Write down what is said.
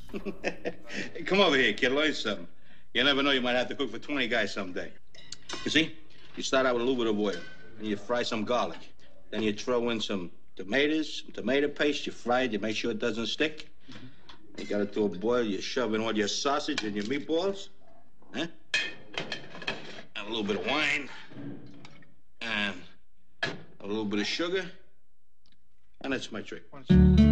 Hey, come over here, kid. Learn something. You never know, you might have to cook for 20 guys someday. You see? You start out with a little bit of oil, and you fry some garlic. Then you throw in some tomatoes, some tomato paste. You fry it. You make sure it doesn't stick. You got it to a boil. You shove in all your sausage and your meatballs. Huh? And a little bit of wine. And a little bit of sugar. And that's my trick.